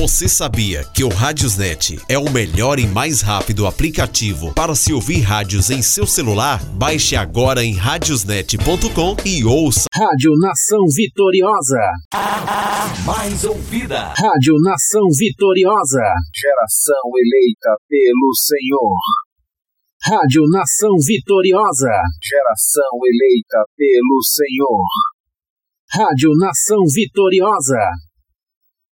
Você sabia que o Radiosnet é o melhor e mais rápido aplicativo para se ouvir rádios em seu celular? Baixe agora em radiosnet.com e ouça. Rádio Nação Vitoriosa. Mais ouvida. Rádio Nação Vitoriosa. Geração eleita pelo Senhor. Rádio Nação Vitoriosa. Geração eleita pelo Senhor. Rádio Nação Vitoriosa.